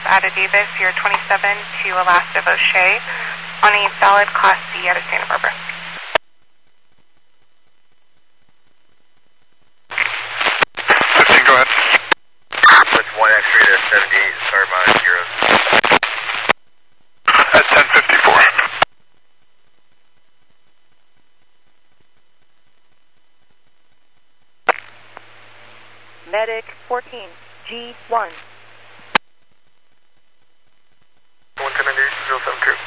Ada Davis, Sierra 27 to Alaska O'Shea on a valid Class C out of Santa Barbara. 15, go ahead. With 1 X-ray to 78, start by 0. At 10:54. Medic 14, G1. 110 072.